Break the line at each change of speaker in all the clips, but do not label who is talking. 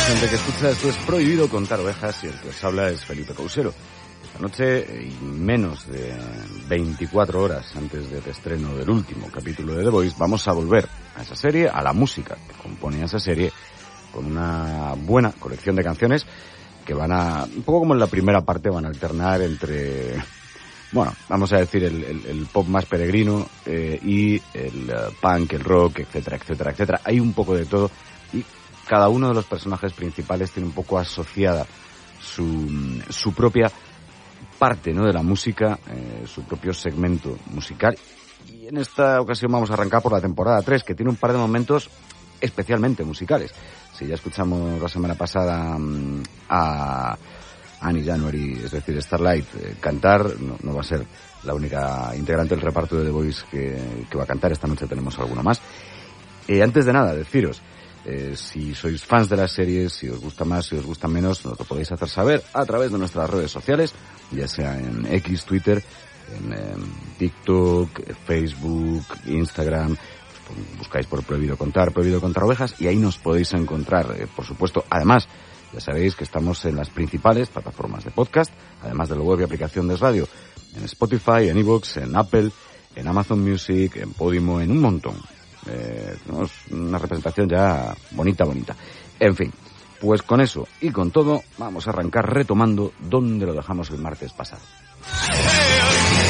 gente que escucha, esto es Prohibido Contar Ovejas y el que os habla es Felipe Couselo. Esta noche, y menos de 24 horas antes del estreno del último capítulo de The Voice, vamos a volver a esa serie, a la música que compone esa serie, con una buena colección de canciones que van a, un poco como en la primera parte, van a alternar entre, bueno, vamos a decir el pop más peregrino y el punk, el rock, etcétera, etcétera, etcétera. Hay un poco de todo y cada uno de los personajes principales tiene un poco asociada su propia parte, ¿no?, de la música, su propio segmento musical. Y en esta ocasión vamos a arrancar por la temporada 3, que tiene un par de momentos especialmente musicales. Si ya escuchamos la semana pasada a Annie January, es decir, Starlight, cantar, no va a ser la única integrante del reparto de The Voice que va a cantar. Esta noche tenemos alguno más. Antes de nada, deciros, si sois fans de las series, si os gusta más, si os gusta menos, nos lo podéis hacer saber a través de nuestras redes sociales, ya sea en X, Twitter, en TikTok, Facebook, Instagram. Buscáis por Prohibido Contar Ovejas, y ahí nos podéis encontrar. Por supuesto, además, ya sabéis que estamos en las principales plataformas de podcast, además de la web y aplicación de radio, en Spotify, en iVoox, en Apple, en Amazon Music, en Podimo, en un montón. Tenemos una representación ya bonita. En fin, pues con eso y con todo vamos a arrancar retomando donde lo dejamos el martes pasado.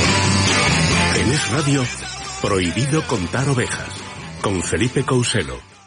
En Es Radio, Prohibido Contar Ovejas, con Felipe Couselo.